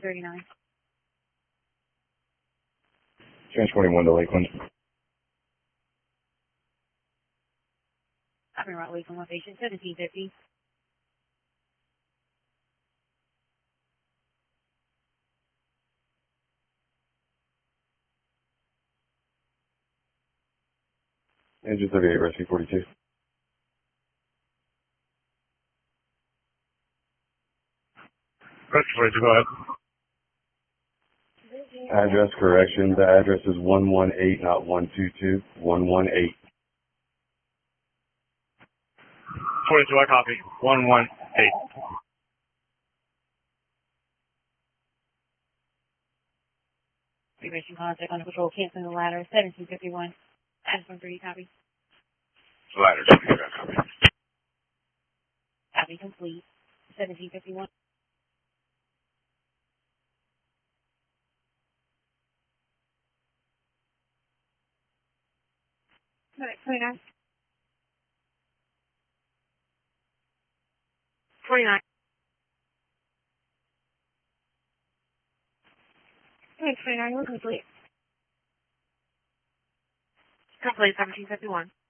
1739. Transporting 1 to Lakeland. Copy route Lakeland location 1750. Engine 38, Rescue 42. Rescue 42, go ahead. Address correction. The address is 118, not 122. 118. 42, I copy. 118. Immigration contact on the patrol, canceling the ladder, 1751. Address 13, copy. Ladder, I copy. Copy complete. 1751. All right, 29. 29. Okay, 29, we're complete. Complete, 1751.